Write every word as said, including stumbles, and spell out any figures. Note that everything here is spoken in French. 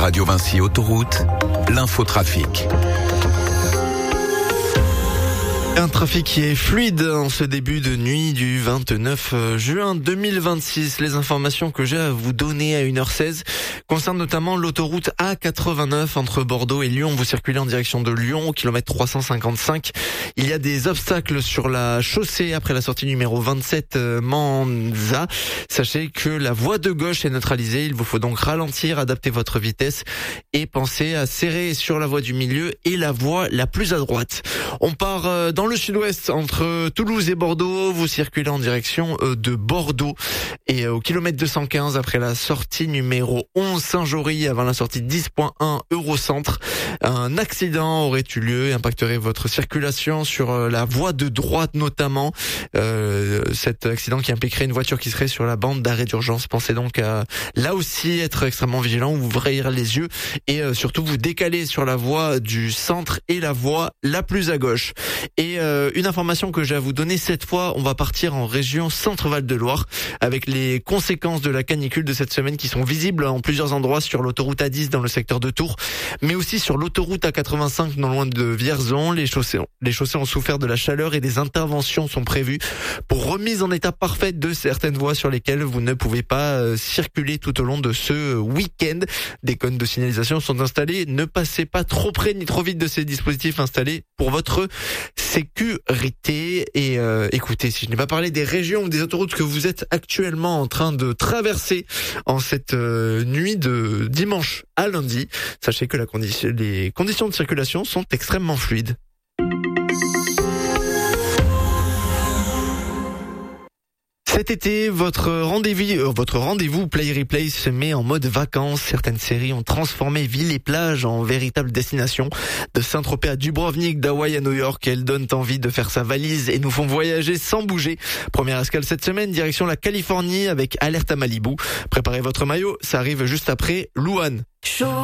Radio Vinci Autoroute, l'infotrafic. Un trafic qui est fluide en ce début de nuit du vingt-neuf juin deux mille vingt-six. Les informations que j'ai à vous donner à une heure seize concernent notamment l'autoroute A quatre-vingt-neuf entre Bordeaux et Lyon. Vous circulez en direction de Lyon au kilomètre trois cent cinquante-cinq. Il y a des obstacles sur la chaussée après la sortie numéro vingt-sept Manza. Sachez que la voie de gauche est neutralisée. Il vous faut donc ralentir, adapter votre vitesse et penser à serrer sur la voie du milieu et la voie la plus à droite. On part dans le sud-ouest entre Toulouse et Bordeaux. Vous circulez en direction de Bordeaux et au kilomètre deux cent quinze après la sortie numéro onze Saint-Jory avant la sortie dix point un Eurocentre. Un accident aurait eu lieu et impacterait votre circulation sur la voie de droite notamment. Euh, cet accident qui impliquerait une voiture qui serait sur la bande d'arrêt d'urgence. Pensez donc à là aussi être extrêmement vigilant, ouvrir les yeux et surtout vous décaler sur la voie du centre et la voie la plus à gauche. Et euh, une information que j'ai à vous donner, cette fois, on va partir en région Centre-Val de Loire avec les conséquences de la canicule de cette semaine qui sont visibles en plusieurs endroits sur l'autoroute A dix dans le secteur de Tours, mais aussi sur l'autoroute A quatre-vingt-cinq non loin de Vierzon. Les chaussées, les chaussées ont souffert de la chaleur et des interventions sont prévues pour remise en état parfaite de certaines voies sur lesquelles vous ne pouvez pas euh, circuler tout au long de ce week-end. Des cônes de signalisation sont installés. Ne passez pas trop près ni trop vite de ces dispositifs installés pour votre sécurité. Et euh, écoutez, si je n'ai pas parlé des régions ou des autoroutes que vous êtes actuellement en train de traverser en cette euh, nuit de dimanche à lundi, sachez que la condition, les conditions de circulation sont extrêmement fluides. Cet été, votre rendez-vous, euh, votre rendez-vous Play Replay se met en mode vacances. Certaines séries ont transformé villes et plages en véritables destinations. De Saint-Tropez à Dubrovnik, d'Hawaï à New York, elles donnent envie de faire sa valise et nous font voyager sans bouger. Première escale cette semaine, direction la Californie avec Alerte à Malibu. Préparez votre maillot, ça arrive juste après Louane.